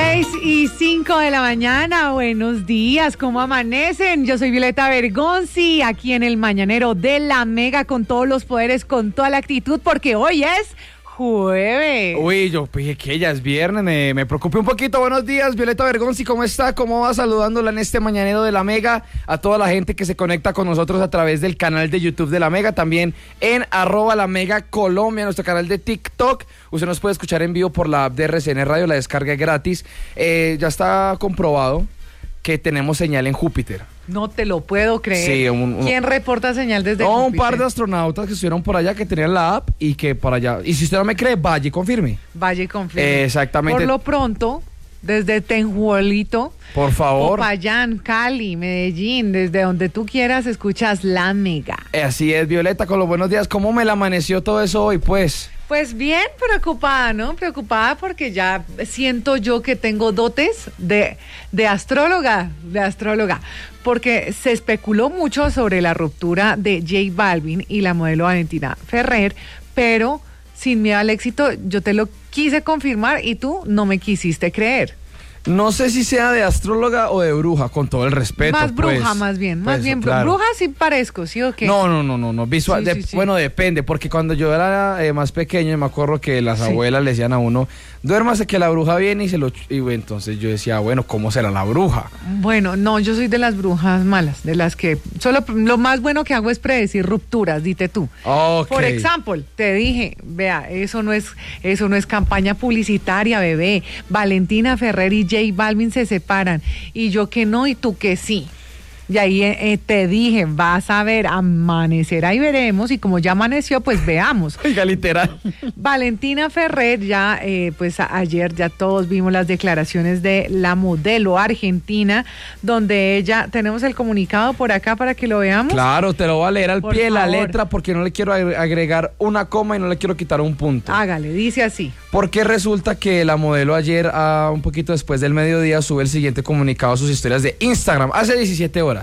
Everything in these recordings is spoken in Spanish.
6:05 de la mañana, buenos días, ¿cómo amanecen? Yo soy Violeta Bergonzi, aquí en el Mañanero de la Mega, con todos los poderes, con toda la actitud, porque hoy es jueves. Uy, yo dije que ya es viernes, me preocupé un poquito. Buenos días, Violeta Bergonzi, ¿cómo está? ¿Cómo va? Saludándola en este Mañanero de la Mega, a toda la gente que se conecta con nosotros a través del canal de YouTube de la Mega, también en @LaMegaColombia, nuestro canal de TikTok. Usted nos puede escuchar en vivo por la app de RCN Radio, la descarga es gratis. Ya está comprobado que tenemos señal en Júpiter. No te lo puedo creer. Sí, ¿Quién reporta señal desde Júpiter? Un par de astronautas que estuvieron por allá, que tenían la app y que por allá. Y si usted no me cree, vaya y confirme. Vaya y confirme. Exactamente. Por lo pronto, desde Tenjuelito, por favor, Popayán, Cali, Medellín, desde donde tú quieras, escuchas la Mega. Así es, Violeta, con los buenos días. ¿Cómo me la amaneció todo eso hoy, pues? Pues bien preocupada, ¿no? Preocupada porque ya siento yo que tengo dotes de astróloga, porque se especuló mucho sobre la ruptura de J Balvin y la modelo Valentina Ferrer, pero sin miedo al éxito yo te lo quise confirmar y tú no me quisiste creer. No sé si sea de astróloga o de bruja, con todo el respeto. Más bruja, pues, más bien. Claro. Bruja sí parezco, ¿sí o qué? No. Visual, Sí. Bueno, depende, porque cuando yo era más pequeño, me acuerdo que las abuelas le decían a uno, duérmase que la bruja viene y entonces yo decía, bueno, ¿cómo será la bruja? Bueno, no, yo soy de las brujas malas, de las que solo lo más bueno que hago es predecir rupturas, dite tú. Okay. Por ejemplo, te dije, vea, eso no es campaña publicitaria, bebé. Valentina Ferrer y J Balvin se separan y yo que no y tú que sí. Y ahí te dije, vas a ver, amanecerá y veremos, y como ya amaneció, pues veamos. Oiga, literal. Valentina Ferrer, ya pues ayer ya todos vimos las declaraciones de la modelo argentina, donde ella, tenemos el comunicado por acá para que lo veamos. Claro, te lo voy a leer al por pie de la favor. letra, porque no le quiero agregar una coma y no le quiero quitar un punto. Hágale, dice así. Porque resulta que la modelo ayer, un poquito después del mediodía, sube el siguiente comunicado a sus historias de Instagram, hace 17 horas.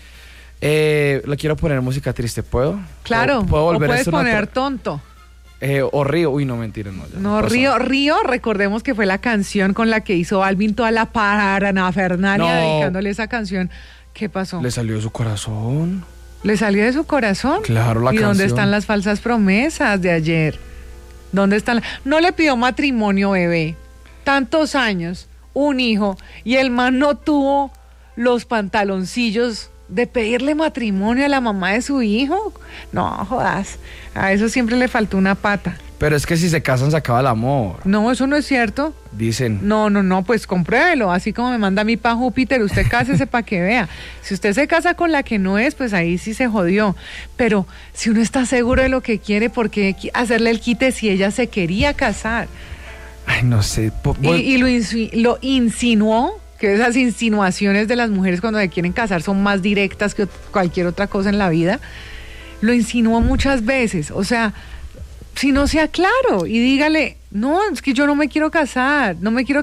Le quiero poner música triste, ¿puedo? Claro, ¿Puedo volver o puedes a poner tonto. O río, uy, no, mentira, no. No, Río, recordemos que fue la canción con la que hizo Balvin toda la parafernalia, dedicándole esa canción. ¿Qué pasó? ¿Le salió de su corazón? ¿Le salió de su corazón? Claro, la canción. ¿Y dónde están las falsas promesas de ayer? ¿Dónde están? No le pidió matrimonio, bebé. Tantos años, un hijo, y el man no tuvo los pantaloncillos de pedirle matrimonio a la mamá de su hijo. No, jodas, a eso siempre le faltó una pata. Pero es que si se casan se acaba el amor. No, eso no es cierto. Dicen. No, pues compruébelo, así como me manda a mí para Júpiter, usted cásese para que vea. Si usted se casa con la que no es, pues ahí sí se jodió. Pero si uno está seguro de lo que quiere, ¿por qué hacerle el quite si ella se quería casar? Ay, no sé. Y lo insinuó, que esas insinuaciones de las mujeres cuando se quieren casar son más directas que cualquier otra cosa en la vida. Lo insinuó muchas veces, o sea, si no sea claro y dígale, no, es que yo no me quiero casar,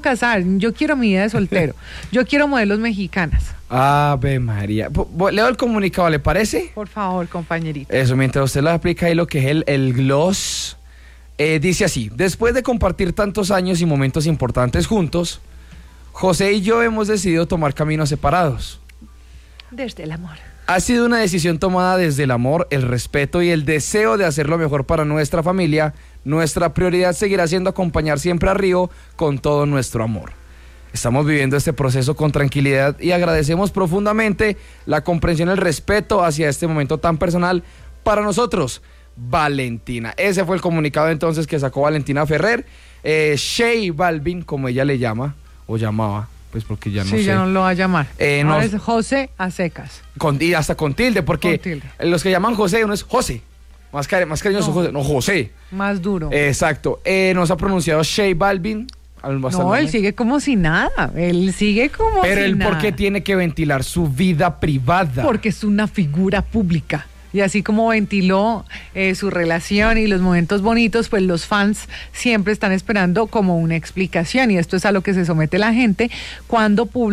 yo quiero mi vida de soltero, yo quiero modelos mexicanas. Ave María. Leo el comunicado, ¿le parece? Por favor, compañerito. Eso, mientras usted lo aplica ahí lo que es el gloss, dice así: después de compartir tantos años y momentos importantes juntos, José y yo hemos decidido tomar caminos separados. Desde el amor. Ha sido una decisión tomada desde el amor, el respeto y el deseo de hacer lo mejor para nuestra familia. Nuestra prioridad seguirá siendo acompañar siempre a Río con todo nuestro amor. Estamos viviendo este proceso con tranquilidad y agradecemos profundamente la comprensión y el respeto hacia este momento tan personal para nosotros. Valentina. Ese fue el comunicado entonces que sacó Valentina Ferrer. J Balvin, como ella le llama, o llamaba, pues porque ya no sé. Sí, ya no lo va a llamar. No, es José a secas. Y hasta con tilde, porque con tilde. Los que llaman José, uno es José. Más cariñoso, José. No, José. Más duro. Exacto. Nos ha pronunciado J Balvin. No, él sigue como si nada. Pero él, ¿por qué tiene que ventilar su vida privada? Porque es una figura pública. Y así como ventiló su relación y los momentos bonitos, pues los fans siempre están esperando como una explicación. Y esto es a lo que se somete la gente cuando publica